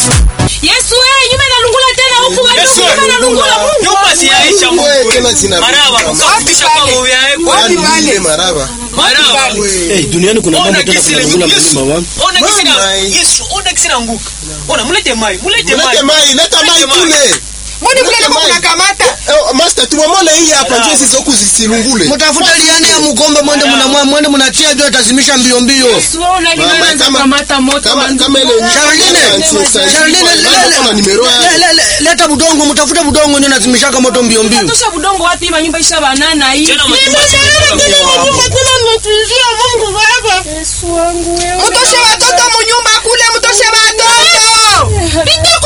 Yesu nyuma nalungula tena huku nyuma nalungula. Nyuma si Aisha Mungu. Maraba kusafirisha kwa moyo yako. Wale maraba. Duniani kuna mambo tena kunalungula mlima wangu. Ona kisina Yesu, ona kisina nguka. Ona mulete mai leta mai kule. Mbona kule kuna kamata? Master tumamona hii hapa njoo sisi huku zisilungule. Mtafuta liane ya mgombe mwende mnatia jua tazimisha mbio. Yesu unalimana kamata moto kama ile leta budongo, mtafuta budongo ndio nazimisha kama moto mbio. Tosha budongo wapi manyumba isha banana hii. Mungu baba. Yesu wangu wewe. Mtoshe watoto mnyumba kule, mtoshe watoto.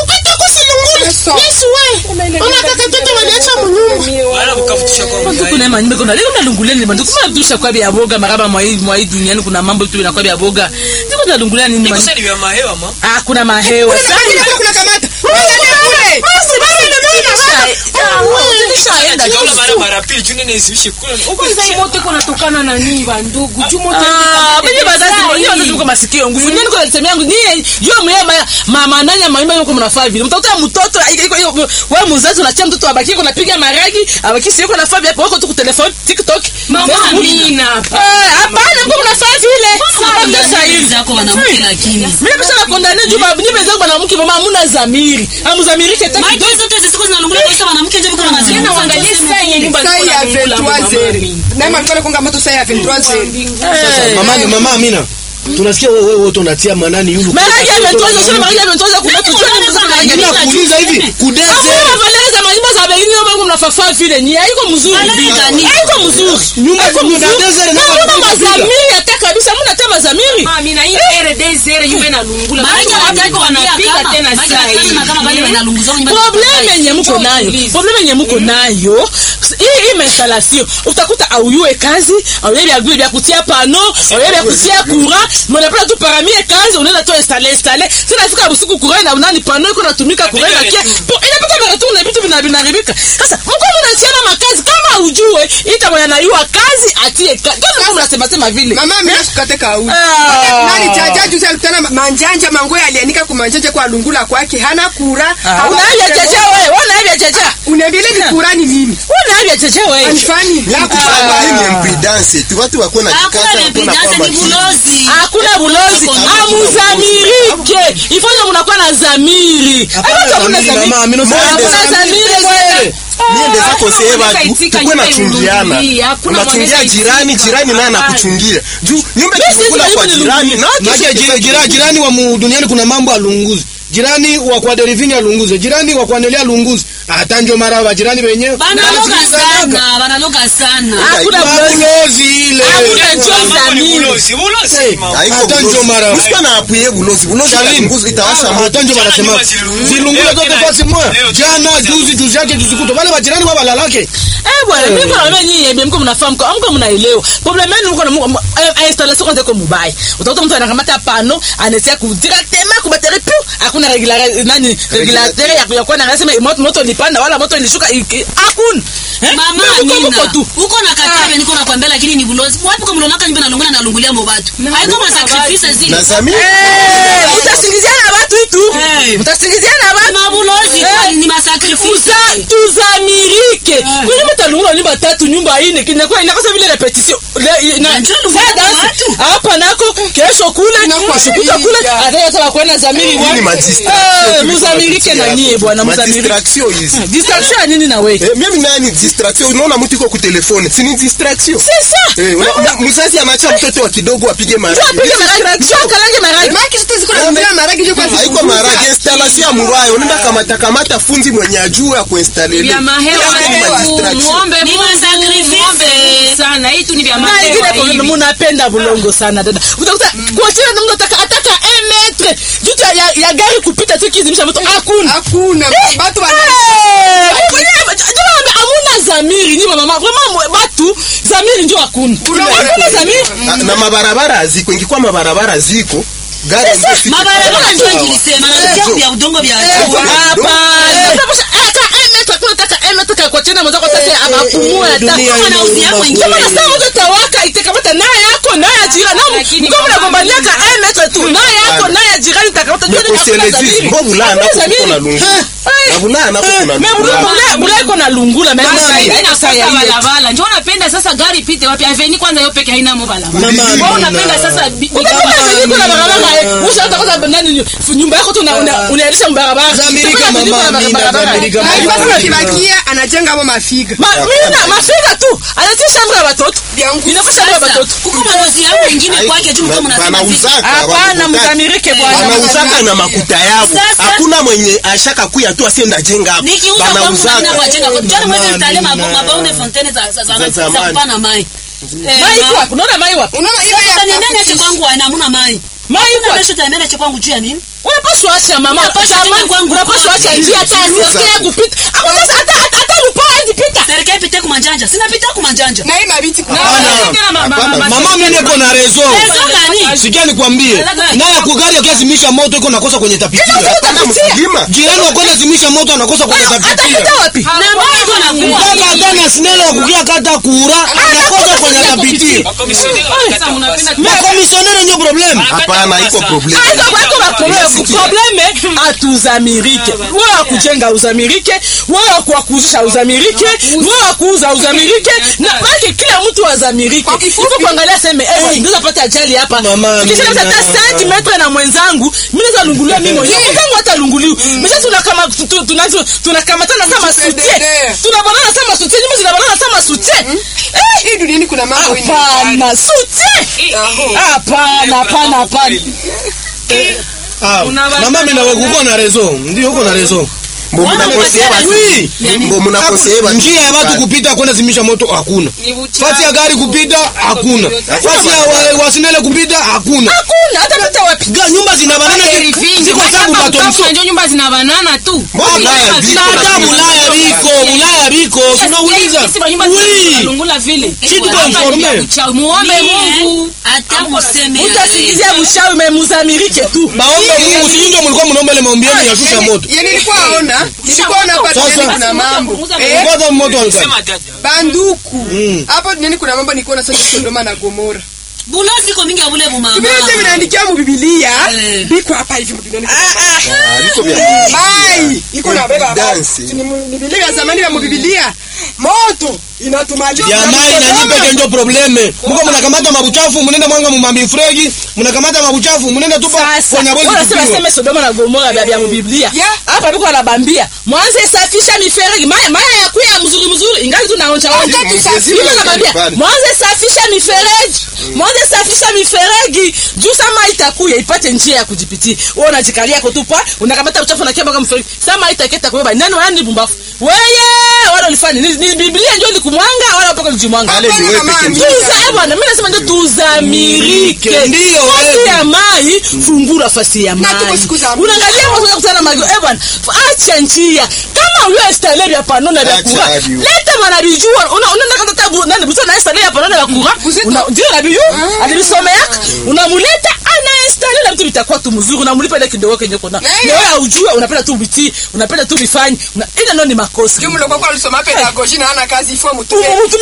Yesu wewe. Unataka toto waniacha mnyumba. Wala kukafutisha kwa moyo. Kuna manyumba kuna leo nalunguleni bandu kuma tusha kwa bia boga maraba mwa hii duniani kuna mambo tu inakuwa bia boga. Ndiko nalunguleni nini manyumba. Ni vya mahewa ma. Kuna mahewa. Kuna kamata. Mara pili juni ni isishi kule. Uko zai moto kuna tokana na nyumba ndugu. Jumo mimi bazazi mko masikio nguvu. Nini kwa sema yangu ni yo mlema mama nanya manyumba yako mnafaa vile. Mtakuta mtoto wewe mzazi unachia mtoto abaki kunapiga maragi, abaki sio kuna faa hapo wako tu telefone TikTok. Mama Amina. Hapana mko mnafaa vile. Sasa hivi zako wanamke lakini. Mimi pesa na kondane juu babu nipe zangu mwanamke mama hamuna zamiri. Hamuzamirike tena. Maji zote zisiko zinalungula kwa mwanamke ndio kuna mazima. Tena uangalie sasa yenye nyumba ya 23 na mama kwenda moto saa ya 23. Mama Amina. Tunasikia wewe wote unatia manani yule. Maragi ametoza sio maragi ametoza kuna kuuliza hivi kudeze. Valeza manyumba za bei ndio Mungu mnafafa vile ni haiko mzuri. Haiko mzuri. Nyumba kuna desert na mazamiri hata kabisa mna hata mazamiri. Mimi na hii desert nyumba inalungula. Maragi wanataka wanapiga tena sasa kama bali wanalunguza nyumba. Problem yenye mko nayo hii installation utakuta auyue kazi, auyue ya kutia pano, auyue ya kutia courant. Mnapenda tu paramie kazi unaenda tu installer. Sina fika usiku courant na unani pano iko natumika courant na kia. Inapata mara tu na vitu vinaharibika. Sasa mko mnachiana makazi kama ujue ita mwana naiwa kazi atie kazi. Kama mnasema vile. Mama mimi nasikate kauli. Nani jaji sasa kutana manjanja mangoe alianika kwa manjanja kwa lungula kwake hana kura. Unaambia chacha wewe, unaambia chacha. Uniambia ni kura ni nini? Unaambia chacha wewe. Anifani. La kufanya hii impedance. Tu watu wako na kikata kuna kwamba hakuna bulozi. Amuzamirike. Ifanye mnakuwa na zamiri. Hakuna zamiri wewe. Niende zako sema tukwe na chungiana. Unachungia jirani naye anakuchungia. Juu nyumba tukula kwa jirani na jirani wa duniani kuna mambo alunguzi. Jirani wa kwa Delivini alunguze, jirani wa kwa Nelia alunguze. Hata ndio mara wa jirani wenyewe. Banaloga sana. Hakuna bulozi ile. hata ndio mara. Msika na apuye bulozi alunguze itawasha moto. Hata ndio wanasema. Zilungula zote fasi moja. Jana juzi yake tuzikuta wale wa jirani wao balalake. Bwana mimi kwa mimi nyinyi mko mnafahamu mko mnaelewa. Problem yenu mko na installation ndio mbaya. Utakuta mtu anakamata pano, anasia ku directement ku batterie piu. Hakuna regulateur ya kuwa anasema moto ilipanda wala moto ilishuka hakuna. Mama Amina. Uko na katabe niko nakwambia lakini ni bulozi. Wapi kwa mlonaka nyumba nalungula na lungulia mbatu. Haiko ma sacrifice zile. Utasingiziana watu tu. Utasingiziana watu. Na bulozi ni ma sacrifice. Tuzamirike. Kwenye mtalungula nyumba 3 nyumba 4 kinakuwa inakosa vile repetition. Hapa nako kesho kule kushukuta kule hata kwenda zamiri mzamirike na nyie bwana mzamirike. Distraction nini na wewe? Mimi nani distraction? Unaona mtu yuko ku telefone. Si ni distraction. Sasa. Mzazi anaacha mtoto wa kidogo apige maragi. Maki zote ziko na maragi hiyo kwa haiko maragi installation ya murayo. Unaenda kamata fundi mwenye ajua ya kuinstaller. Ya mahewa muombe sacrifice sana hii tu ni vya mahewa. Mnapenda bulongo sana dada. Utakuta kwa chini ndio ataka 1 metre. Juta ya gari kupita tu kizimisha moto hakuna. Watu wana hamuna zamiri ni mama vraiment watu zamiri ndio hakuna. Hakuna zamiri. Na mabarabara ziko ingekuwa mabarabara ziko gari mabarabara ndio nilisema na ya udongo vya hapa. Hata kwa tena mwanzo kwa sasa apumue hata kama na uzi yako ingine. kama nasema mtu tawaka itakamata naye yako naye jirani na kama nagombaniaka metre tu naye yako naye jirani itakamata ndio ni kwa bulana na kuna lungu na bulana na kuna bulana kuna lungula mimi sasa balabala ndio unapenda sasa gari pite wapi aveni kwanza yo peke haina mo balabala wewe unapenda sasa kuna barabara ushaanza kwanza nani nyumba yako tu unaelisha barabara Amerika mama Amerika basi kibakia anajenga hapo mafiga mimi mafiga tu anatisha mbwa watoto inafanya mbwa watoto kuko malozi yao wengine kwake juu kama unasema hapana mtamirike bwana wanauzaka na makuta yao hakuna mwenye ashaka kuya tu asienda jenga hapo wanauzaka kwa jenga kwa jana mwezi nitalia mabaune fontaine za kupana mai mai wapi unaona mai wapi unaona sasa nenda acha kwangu haina mai wapi kesho taenda acha kwangu juu ya nini unapaswa acha mama unapaswa acha njia hata asikie kupita hata lupa hadi pita serikali pite kwa manjanja sina pita kwa manjanja na hii mabiti mama mimi niko na rezo sikia nikwambie naye kugari akiazimisha moto iko nakosa kwenye tapitia jirani wako anazimisha moto anakosa kwenye tapitia hata wapi na mama iko nakuwa kaka tena sinelo kukia kata kura anakosa kwenye tapitia makomisionere ndio problem hapana iko problem probleme atuzamirike wewe kujenga uzamirike wewe kwa kuuzisha uzamirike wewe kuuza uzamirike na baki kila mtu azamirike iko kuangalia sema ndio pata ajali hapa kisha hata 5 metre na mwenzangu mimi naweza lungulia mimi mwenyewe kwangu hata lunguliu mimi tunakamatana kama soutien tunabanana kama soutien mimi zinabanana kama soutien hii duniani kuna mambo mengi hapana soutien hapana mama mimi nawe kuko na rezo ndio uko na rezo njia ya watu kupita kwenda zimisha moto hakuna fasi ya gari kupita hakuna fasi ya wasinele kupita hakuna hata pita wapi nyumba zinabanana ziko sababu batonso ndio nyumba zinabanana tu Bulaya biko tunauliza lungula vile kitu kwa informe muombe Mungu hata museme utasingizia mshawi memuzamirike tu baombe Mungu si ndio mlikuwa mnaomba ile maombi yenu ya shusha moto nilikuwa hapa tena kuna mambo kwanza moto alisema banduku hapo nini kuna mambo nilikuwa nasema Sodoma na Gomora bulozi iko mingi abule bu mama mimi sasa ninaandikia mu Biblia biko hapa hivi mbinguni liko vya mai iko na beba ni Biblia zamani ya mu Biblia moto inatumaliza ya mai na nipe ndio probleme mko mnakamata mabuchafu mnaenda mwanga mumambi fregi mnakamata mabuchafu mnaenda tupa kwenye bodi sema Sodoma na Gomora ya mu Biblia hapa biko anabambia mwanze safisha miferegi mai ya kuya mzuri ingali tunaonja mwanze safisha miferegi mwanze safisha miferegi juu sama itakuya ipate njia ya kujipitia wewe unajikalia kutupa unakamata uchafu na kema kama miferegi sama itaketa kubeba nani bumbafu wewe wala ulifanya ni Biblia ndio likumwanga wala paka lijimwanga bwana mimi nasema ndio tuzamirike ndio fasi ya mai fungura fasi ya mai unaangalia mwanzo kutana magio bwana acha njia kama wewe installer ya panona ya kura leta manabijua unaenda kata tabu nani busa na installer ya panona ya kura ndio nabiju alisomea unamuleta ana installer na mtu bitakuwa tu mzuri unamlipa ile kidogo kenye kona wewe ujue unapenda tu biti unapenda tu bifanye ile ndio ni makosa ndio mloko kwa alisoma pedagogy na ana kazi ifo mtume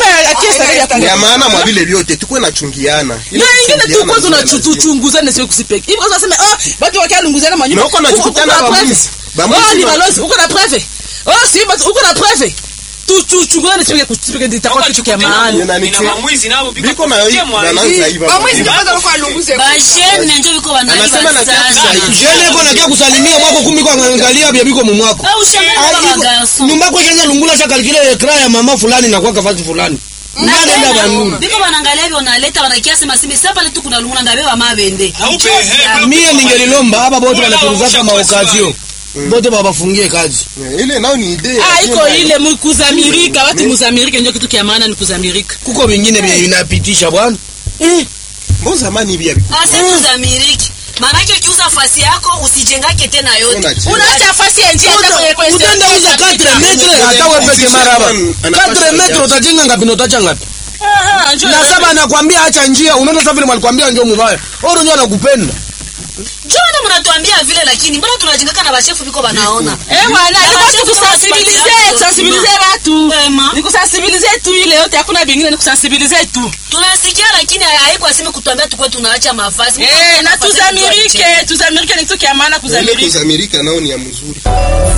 ya maana mwa vile vyote tukue na chungiana na ingine tuko tunachunguzana sio kusipeka hivi kwa sababu watu wakialunguzana manyumba uko na jikutana bamuzi ni balozi uko na preve si uko na preve tuchunguzane sio kusipeka itakuwa kitu kia maana na mamwizi nao biko na wanaanza hivi mamwizi kwanza uko alunguze bashene ndio biko wanalipa jene iko nakia kusalimia mwako 10 kwa angalia bia biko mumwako nyumba kwa Kenya lungula shaka kile ekra ya mama fulani na kwa kafati fulani nani ndio banuni biko wanaangalia hivyo wanaleta wanakiasi masimi sasa pale tu kuna lungula ngabeba mabende mimi ningelilomba hapa bote wanaturuzaka maokazio bote babafungie kazi ile nao ni idea iko ile mkuzamirika watu muzamirika ndio kitu kia maana ni kuzamirika kuko vingine vya inapitisha bwana mbona zamani hivi tuzamiriki maana yake ukiuza fasi yako usijengake tena yote unaacha fasi ya njia hata utaenda uza 4 metre hata wewe peke maraba 4 metre utajenga ngapi na utacha ngapi na saba anakuambia acha njia unaona sasa vile mwalikwambia ndio mbaya wewe ndio anakupenda Jona mnatuambia vile lakini mbona tunajingaka na bashefu biko banaona. Bwana, ni kusensibilize watu. Ni kusensibilize tu ile yote hakuna bingine ni kusensibilize tu. Tunasikia lakini haiko aseme kutuambia tukwe tunaacha mavazi. Na tuzamirike ni kitu kia maana kuzamirika. Kuzamirika nao ni ya mzuri.